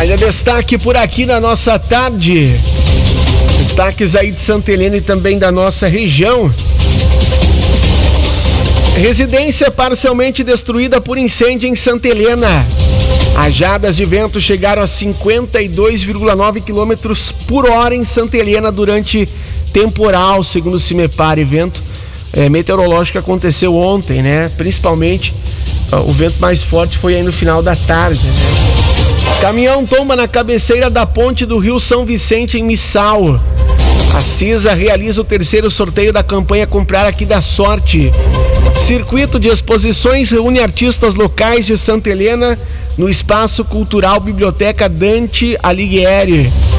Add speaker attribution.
Speaker 1: Ainda destaque por aqui na nossa tarde. Destaques aí de Santa Helena e também da nossa região. Residência parcialmente destruída por incêndio em Santa Helena. Rajadas de vento chegaram a 52,9 km por hora em Santa Helena durante temporal, segundo o CIMEPAR. Evento meteorológico que aconteceu ontem, né? Principalmente o vento mais forte foi aí no final da tarde, né? Caminhão tomba na cabeceira da ponte do Rio São Vicente, em Missal. A CISA realiza o terceiro sorteio da campanha Comprar Aqui dá Sorte. Circuito de exposições reúne artistas locais de Santa Helena no Espaço Cultural Biblioteca Dante Alighieri.